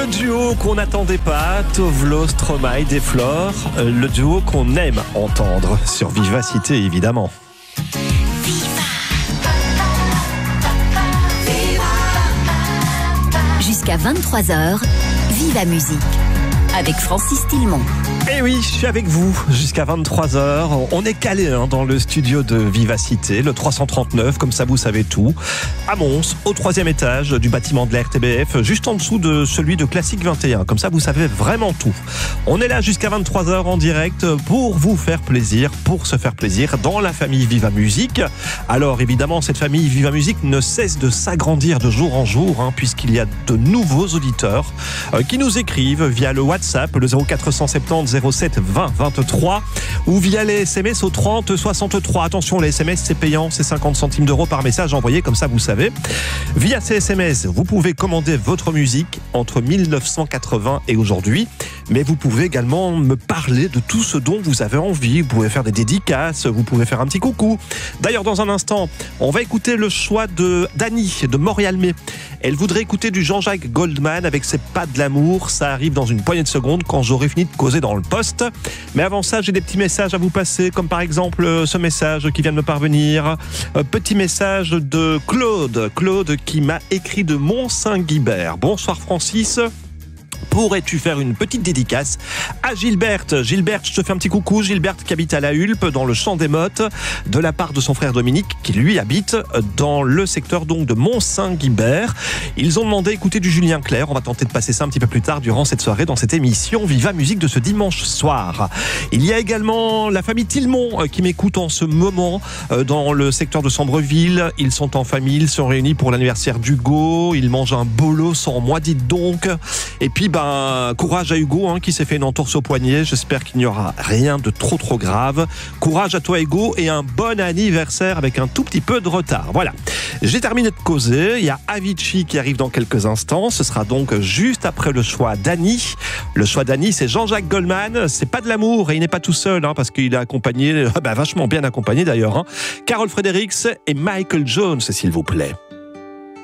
Le duo qu'on n'attendait pas, Tovlo, Stromae, Desflores, le duo qu'on aime entendre sur Vivacité évidemment. Jusqu'à 23h, Viva Musique avec Francis Tillemont. Et oui, je suis avec vous jusqu'à 23h. On est calé dans le studio de Vivacité, le 339, comme ça vous savez tout, à Mons, au 3e étage du bâtiment de la RTBF, juste en dessous de celui de Classique 21. Comme ça vous savez vraiment tout. On est là jusqu'à 23h en direct pour vous faire plaisir, pour se faire plaisir dans la famille Viva Musique. Alors évidemment, cette famille Viva Musique ne cesse de s'agrandir de jour en jour, puisqu'il y a de nouveaux auditeurs qui nous écrivent via le WhatsApp, le 0470 07 20 23, ou via les SMS au 30 63. Attention, les SMS c'est payant, c'est 50 centimes d'euros par message envoyé, comme ça vous savez. Via ces SMS, vous pouvez commander votre musique entre 1980 et aujourd'hui, mais vous pouvez également me parler de tout ce dont vous avez envie. Vous pouvez faire des dédicaces, vous pouvez faire un petit coucou. D'ailleurs, dans un instant, on va écouter le choix de Dani de Montréal-May. Elle voudrait écouter du Jean-Jacques Goldman avec ses pas de l'amour. Ça arrive dans une poignée de secondes quand j'aurai fini de causer dans le poste. Mais avant ça, j'ai des petits messages à vous passer, comme par exemple ce message qui vient de me parvenir. Petit message de Claude. Claude qui m'a écrit de Mont-Saint-Guibert. Bonsoir Francis. Pourrais-tu faire une petite dédicace à Gilberte? Gilberte, je te fais un petit coucou. Gilberte qui habite à La Hulpe, dans le Champ des Mottes, de la part de son frère Dominique, qui lui habite dans le secteur donc de Mont-Saint-Guibert. Ils ont demandé d'écouter du Julien Clerc. On va tenter de passer ça un petit peu plus tard durant cette soirée, dans cette émission Viva Musique de ce dimanche soir. Il y a également la famille Tillemont qui m'écoute en ce moment dans le secteur de Sambreville. Ils sont en famille, ils sont réunis pour l'anniversaire d'Hugo. Ils mangent un bolo sans moi, dites donc. Et puis, courage à Hugo qui s'est fait une entorse au poignet. J'espère qu'il n'y aura rien de trop grave. Courage à toi Hugo et un bon anniversaire avec un tout petit peu de retard. Voilà, j'ai terminé de causer. Il y a Avicii qui arrive dans quelques instants. Ce sera donc juste après le choix d'Annie. Le choix d'Annie, c'est Jean-Jacques Goldman. C'est pas de l'amour et il n'est pas tout seul parce qu'il est accompagné, vachement bien accompagné d'ailleurs. Carol Fredericks et Michael Jones, s'il vous plaît.